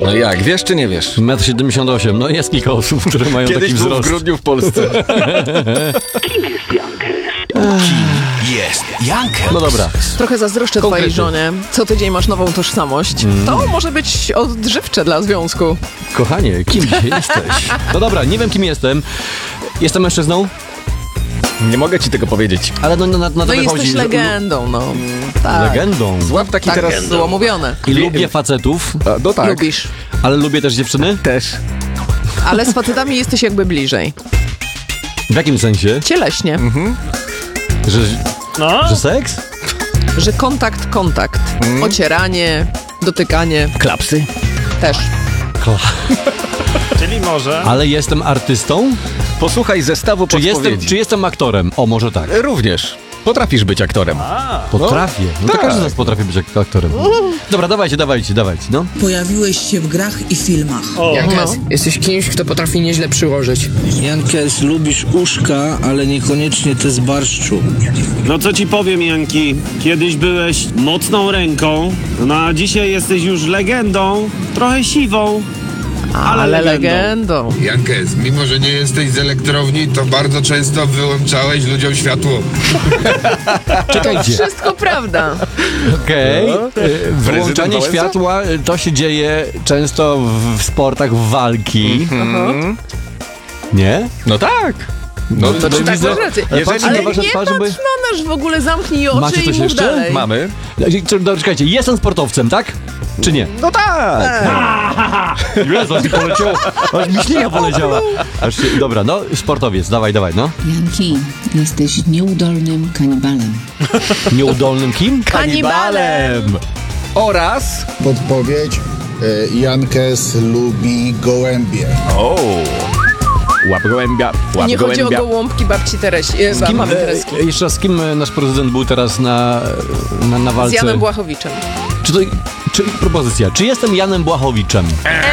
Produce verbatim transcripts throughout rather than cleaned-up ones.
No jak, wiesz czy nie wiesz? metr siedemdziesiąt osiem. No jest kilka osób, które mają Kiedyś taki był wzrost. w grudniu w Polsce. Kim jest Jankes? Kim jest Jankes? No dobra. Trochę zazdroszczę twojej Konkrety. żonie. Co tydzień masz nową tożsamość. Mm. To może być odżywcze dla związku. Kochanie, kim dzisiaj jesteś? No dobra, nie wiem kim jestem. Jestem mężczyzną, Nie mogę ci tego powiedzieć. ale no, na, na to No i wychodzi. jesteś że- legendą, no. Tak. Legendą. Złap taki Tak teraz... było mówione. I lubię facetów, A, no tak. Lubisz. ale lubię też dziewczyny. Też. Ale z facetami jesteś jakby bliżej. W jakim sensie? Cieleśnie. Że, No, że seks? Że kontakt, kontakt. Mm. Ocieranie, dotykanie Klapsy? też. czyli może. Ale jestem artystą? Posłuchaj zestawu Czy podpowiedzi. jestem, czy jestem aktorem? O, może tak. Również. Potrafisz być aktorem. Potrafię. No to tak. każdy z nas potrafi być ak- aktorem. Dobra, dawajcie, dawajcie, dawajcie, no. Pojawiłeś się w grach i filmach. Jankes, jesteś kimś, kto potrafi nieźle przyłożyć. Jankes, lubisz uszka, ale niekoniecznie te z barszczu. No co ci powiem, Janki, kiedyś byłeś mocną ręką, no a dzisiaj jesteś już legendą, trochę siwą, ale, Ale legendą. legendą. Jankes, mimo że nie jesteś z elektrowni, to bardzo często wyłączałeś ludziom światło. Czekajcie. Wszystko prawda. Okej. No. Y, Wyłączanie Wałęsa? światła y, to się dzieje często w, w sportach w walki. Nie? No tak. No, To czy tak widzę- masz rację. Ale Jeżeli- patrzę Ale na wasze nie twarzy, patrz bo... na nas w ogóle, zamknij oczy Macie i coś mów jeszcze? dalej. Mamy. Czy- czy- Czekajcie, jestem sportowcem, tak? Czy nie? No tak. Jezu, aż mi poleciało, aż mi ślina poleciała. Aż się, dobra, no, sportowiec, dawaj, dawaj, no. Janki, jesteś nieudolnym kanibalem. Nieudolnym kim? Kanibalem. Oraz... Podpowiedź. e, Jankes lubi gołębie. O. Łap gołębia, łap Nie chodzi o gołębia. gołąbki babci Tereski. E, Z kim, mamy e, Tereski. jeszcze raz, z kim e, nasz prezydent był teraz na, na, na Z walce? Janem Błachowiczem. Czy to, czy, propozycja, czy jestem Janem Błachowiczem?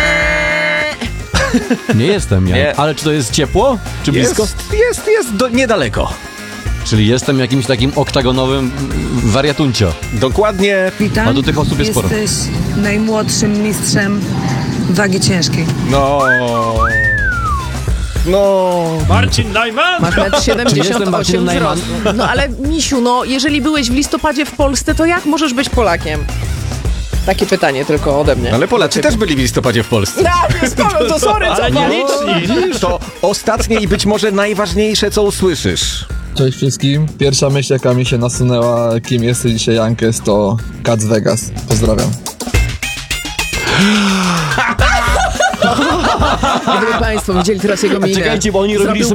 Nie jestem Jan, Nie. ale czy to jest ciepło? Czy blisko? Jest, jest, jest do, niedaleko. Czyli jestem jakimś takim oktagonowym wariatuncio. Dokładnie. Witam. A do tych osób jest sporo. Jesteś najmłodszym mistrzem wagi ciężkiej. No... No... Marcin Najman! Masz metr Czy jestem siedemdziesiąt Marcinem osiem Najman? wzrostu. No ale misiu, no jeżeli byłeś w listopadzie w Polsce, to jak możesz być Polakiem? Takie pytanie tylko ode mnie. Ale Polacy też byli w listopadzie w Polsce. No, spoko, to sorry, co Ale pan? nieliczni. To ostatnie i być może najważniejsze, co usłyszysz. Cześć wszystkim. Pierwsza myśl, jaka mi się nasunęła, kim jesteś dzisiaj Jankes, to Cats Vegas. Pozdrawiam. Gdyby państwo widzieli teraz jego minę. Czekajcie, bo oni robili Zrobił